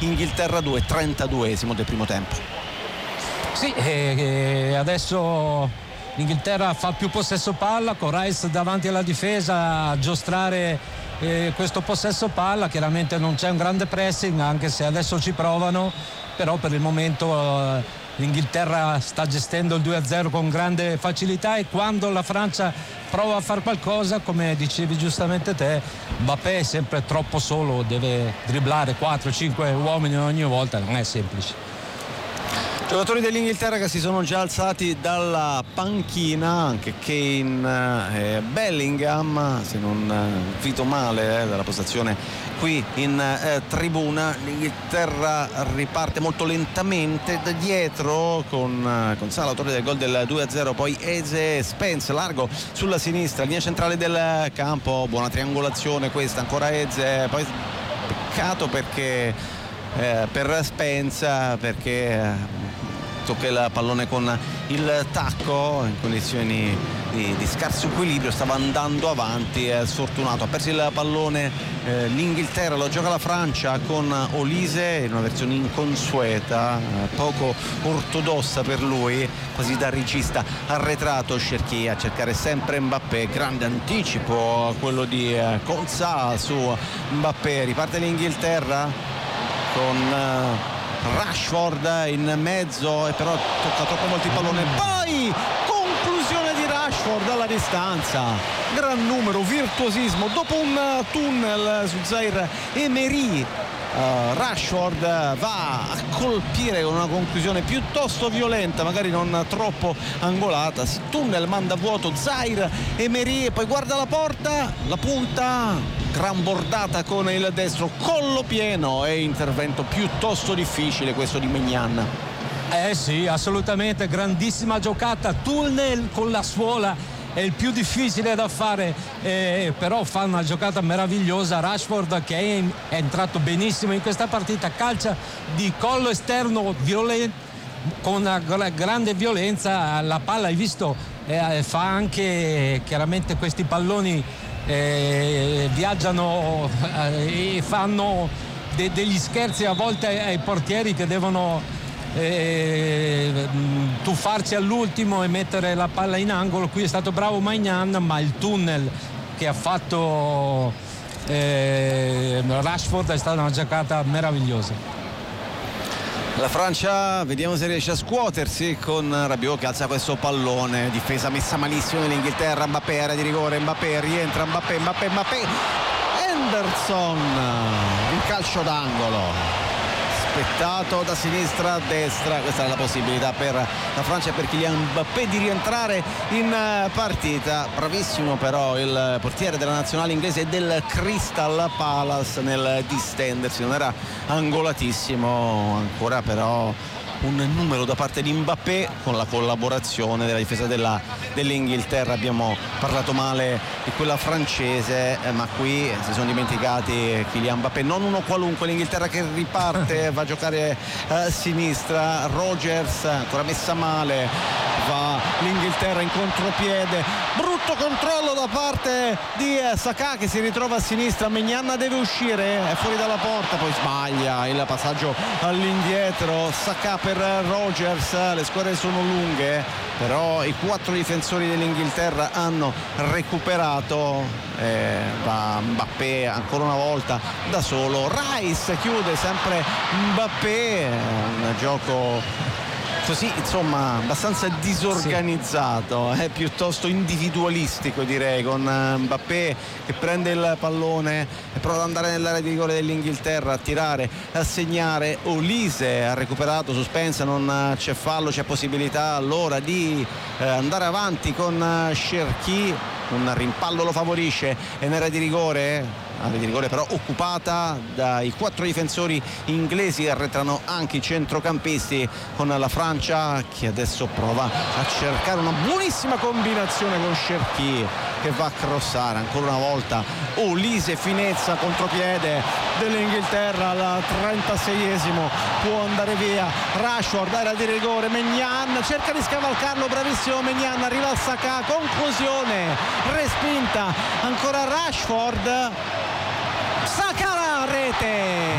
Inghilterra 2, 32esimo del primo tempo. Sì, adesso l'Inghilterra fa più possesso palla, con Rice davanti alla difesa a giostrare questo possesso palla. Chiaramente non c'è un grande pressing, anche se adesso ci provano, però per il momento l'Inghilterra sta gestendo il 2-0 con grande facilità, e quando la Francia prova a fare qualcosa, come dicevi giustamente te, Mbappé è sempre troppo solo, deve dribblare 4-5 uomini ogni volta, non è semplice. Giocatori dell'Inghilterra che si sono già alzati dalla panchina, anche Kane e Bellingham, se non vito male dalla postazione qui in tribuna. L'Inghilterra riparte molto lentamente da dietro con Salah, autore del gol del 2-0, poi Eze, Spence largo sulla sinistra, linea centrale del campo, buona triangolazione questa, ancora Eze, poi peccato perché per Spence, perché tocca il pallone con il tacco in condizioni di scarso equilibrio, stava andando avanti, è sfortunato, ha perso il pallone l'Inghilterra, lo gioca la Francia con Olise in una versione inconsueta, poco ortodossa per lui, quasi da regista arretrato. Cherki a cercare sempre Mbappé, grande anticipo quello di Konsa su Mbappé, riparte l'Inghilterra con Rashford in mezzo, e però tocca troppo molto il pallone, poi conclusione di Rashford dalla distanza, gran numero, virtuosismo, dopo un tunnel su Zaire Emery. Rashford va a colpire con una conclusione piuttosto violenta, magari non troppo angolata, si tunnel, manda a vuoto Zaire Emery e poi guarda la porta, la punta, gran bordata con il destro, collo pieno, e intervento piuttosto difficile questo di Maignan. Sì, assolutamente, grandissima giocata, tunnel con la suola è il più difficile da fare, però fa una giocata meravigliosa. Rashford, che è entrato benissimo in questa partita, calcia di collo esterno con una grande violenza, la palla, hai visto, fa anche chiaramente questi palloni viaggiano e fanno degli scherzi a volte ai portieri che devono tuffarci all'ultimo e mettere la palla in angolo. Qui è stato bravo Maignan, ma il tunnel che ha fatto Rashford è stata una giocata meravigliosa. La Francia, vediamo se riesce a scuotersi con Rabiot che alza questo pallone, difesa messa malissimo dell'Inghilterra, Mbappé, area di rigore, Mbappé rientra, Mbappé, Henderson, il calcio d'angolo aspettato da sinistra a destra. Questa è la possibilità per la Francia e per Kylian Mbappé di rientrare in partita. Bravissimo però il portiere della nazionale inglese e del Crystal Palace nel distendersi, non era angolatissimo ancora, però un numero da parte di Mbappé con la collaborazione della difesa dell'Inghilterra. Abbiamo parlato male di quella francese, ma qui si sono dimenticati Kylian Mbappé, non uno qualunque. L'Inghilterra che riparte, va a giocare a sinistra, Rogers ancora messa male, va l'Inghilterra in contropiede, brutto controllo da parte di Saka che si ritrova a sinistra, Maignan deve uscire, è fuori dalla porta, poi sbaglia il passaggio all'indietro, Saka per Rogers, le squadre sono lunghe, però i 4 difensori dell'Inghilterra hanno recuperato, va Mbappé ancora una volta da solo, Rice chiude sempre Mbappé, un gioco così insomma abbastanza disorganizzato, piuttosto individualistico direi, con Mbappé che prende il pallone e prova ad andare nell'area di rigore dell'Inghilterra, a tirare, a segnare. Olise ha recuperato su Spence, non c'è fallo, c'è possibilità allora di andare avanti con Cherki, un rimpallo lo favorisce e in area di rigore però occupata dai 4 difensori inglesi, arretrano anche i centrocampisti con la Francia che adesso prova a cercare una buonissima combinazione con Cherki che va a crossare ancora una volta. Olise, finezza, contropiede dell'Inghilterra al 36esimo, può andare via Rashford, area di rigore, Maignan cerca di scavalcarlo, bravissimo Maignan, arriva al Saka, conclusione respinta, ancora Rashford, Saka, rete